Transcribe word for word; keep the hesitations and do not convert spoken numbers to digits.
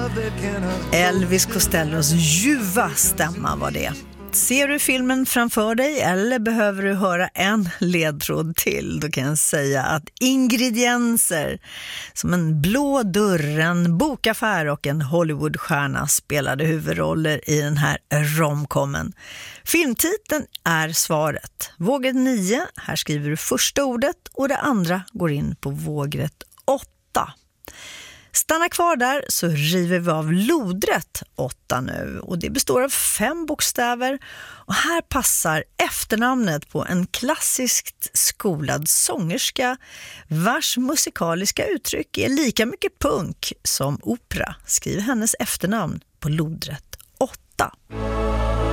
Elvis Costellos ljuva stämma var det. Ser du filmen framför dig eller behöver du höra en ledtråd till, då kan jag säga att ingredienser som en blå dörr, en bokaffär och en Hollywoodstjärna spelade huvudroller i den här romcomen. Filmtiteln är svaret. Vågrätt nio, här skriver du första ordet och det andra går in på vågrätt åtta. Stanna kvar där så river vi av lodrätt åtta nu och det består av fem bokstäver och här passar efternamnet på en klassiskt skolad sångerska vars musikaliska uttryck är lika mycket punk som opera. Skriv hennes efternamn på lodrätt åtta.